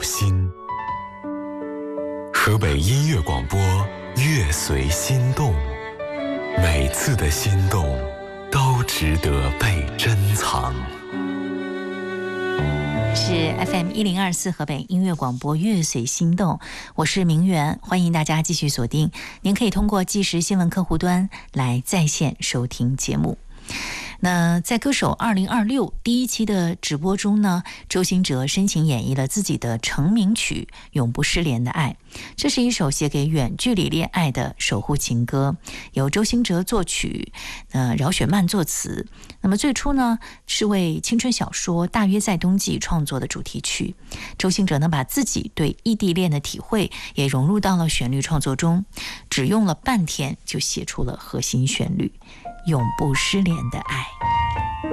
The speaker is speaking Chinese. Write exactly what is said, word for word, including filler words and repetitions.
心。河北音乐广播，乐随心动，每次的心动都值得被珍藏。 是 F M 一零二四河北音乐广播，乐随心动，我是明媛，欢迎大家继续锁定。您可以通过即时新闻客户端来在线收听节目。那在歌手二零二六第一期的直播中呢，周兴哲深情演绎了自己的成名曲《永不失联的爱》。这是一首写给远距离恋爱的守护情歌，由周兴哲作曲，呃，饶雪漫作词。那么最初呢，是为青春小说《大约在冬季》创作的主题曲。周兴哲呢，把自己对异地恋的体会也融入到了旋律创作中，只用了半天就写出了核心旋律《永不失联的爱》。